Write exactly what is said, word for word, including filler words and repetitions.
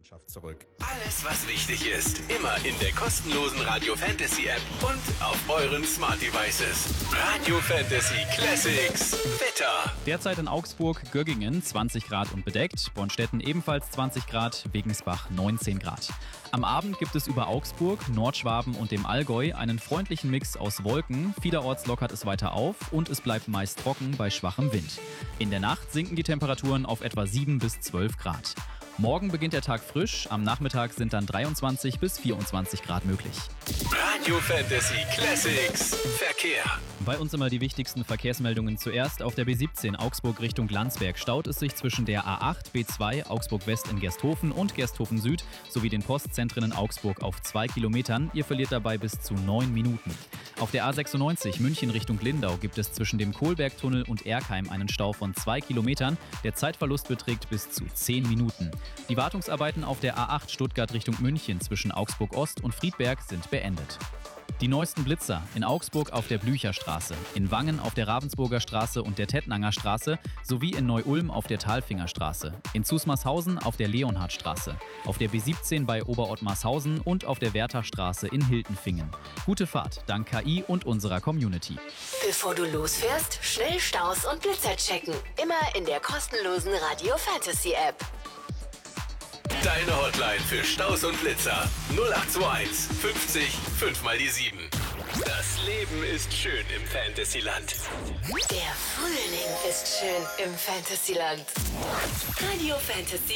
Mannschaft zurück. Alles, was wichtig ist, immer in der kostenlosen Radio Fantasy App und auf euren Smart Devices. Radio Fantasy Classics. Wetter. Derzeit in Augsburg, Göggingen zwanzig Grad und bedeckt, Bornstetten ebenfalls zwanzig Grad, Wegensbach neunzehn Grad. Am Abend gibt es über Augsburg, Nordschwaben und dem Allgäu einen freundlichen Mix aus Wolken. Vielerorts lockert es weiter auf und es bleibt meist trocken bei schwachem Wind. In der Nacht sinken die Temperaturen auf etwa sieben bis zwölf Grad. Morgen beginnt der Tag frisch, am Nachmittag sind dann dreiundzwanzig bis vierundzwanzig Grad möglich. Radio Fantasy Classics. Verkehr. Bei uns immer die wichtigsten Verkehrsmeldungen zuerst. Auf der B siebzehn Augsburg Richtung Landsberg staut es sich zwischen der A acht, B zwei, Augsburg West in Gersthofen und Gersthofen Süd sowie den Postzentren in Augsburg auf zwei Kilometern. Ihr verliert dabei bis zu neun Minuten. Auf der A sechsundneunzig München Richtung Lindau gibt es zwischen dem Kohlbergtunnel und Erkheim einen Stau von zwei Kilometern. Der Zeitverlust beträgt bis zu zehn Minuten. Die Wartungsarbeiten auf der A acht Stuttgart Richtung München zwischen Augsburg Ost und Friedberg sind beendet. Die neuesten Blitzer in Augsburg auf der Blücherstraße, in Wangen auf der Ravensburger Straße und der Tettnanger Straße sowie in Neu-Ulm auf der Talfingerstraße, in Zusmarshausen auf der Leonhardstraße, auf der B siebzehn bei Oberottmarshausen und auf der Wertherstraße in Hiltenfingen. Gute Fahrt dank K I und unserer Community. Bevor du losfährst, schnell Staus und Blitzer checken. Immer in der kostenlosen Radio Fantasy App. Deine Hotline für Staus und Blitzer. null acht zwei eins fünfzig fünf mal die sieben. Das Leben ist schön im Fantasyland. Der Frühling ist schön im Fantasyland. Radio Fantasy